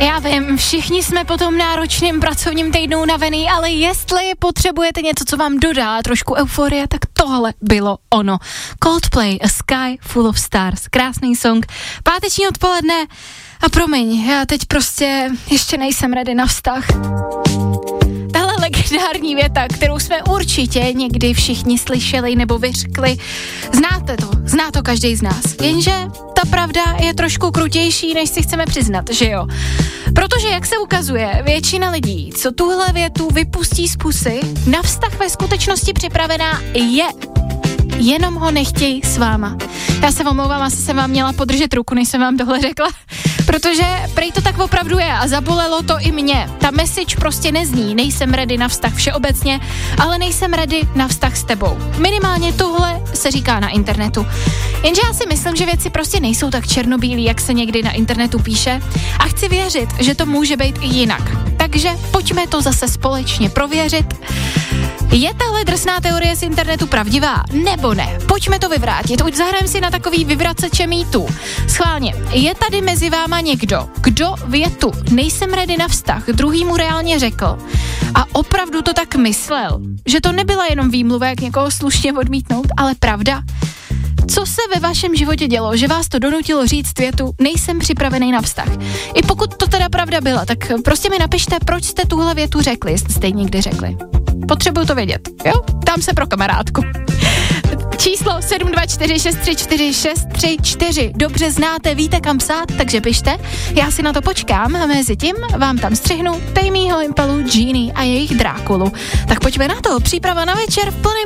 Já vím, všichni jsme po tom náročným pracovním týdnu unavený, ale jestli potřebujete něco, co vám dodá trošku euforie, tak tohle bylo ono. Coldplay, A Sky Full of Stars, krásný song, páteční odpoledne a promiň, já teď prostě ještě nejsem ready na vztah. Tahle legendární věta, kterou jsme určitě někdy všichni slyšeli nebo vyřkli, zná to každý z nás, jenže ta pravda je trošku krutější, než si chceme přiznat, že jo? Protože, jak se ukazuje, většina lidí, co tuhle větu vypustí z pusy, na vztah ve skutečnosti připravená je. Jenom ho nechtějí s váma. Já se omlouvám, asi jsem vám měla podržet ruku, než jsem vám tohle řekla, protože prej to tak opravdu je a zabolelo to i mě. Ta message prostě nezní, nejsem ready na vztah všeobecně, ale nejsem ready na vztah s tebou. Minimálně tohle se říká na internetu. Jenže já si myslím, že věci prostě nejsou tak černobílý, jak se někdy na internetu píše, a chci věřit, že to může být i jinak. Takže pojďme to zase společně prověřit. Je tahle drsná teorie z internetu pravdivá, nebo ne? Pojďme to vyvrátit, zahrajeme si na takový vyvraceče mýtů. Schválně, je tady mezi váma někdo, kdo větu nejsem ready na vztah druhýmu reálně řekl a opravdu to tak myslel, že to nebyla jenom výmluva, jak někoho slušně odmítnout, ale pravda? Co se ve vašem životě dělo, že vás to donutilo říct větu nejsem připravený na vztah? I pokud to teda pravda byla, tak prostě mi napište, proč jste tuhle větu řekli, jestli jste ji někdy řekli. Potřebuju to vědět, jo? Dám se pro kamarádku. Číslo 724634634. Dobře znáte, víte kam psát, takže pište. Já si na to počkám a mezi tím vám tam střihnu Tamyho Impalu, Genie a jejich Drákulu. Tak pojďme na to, příprava na večer v plném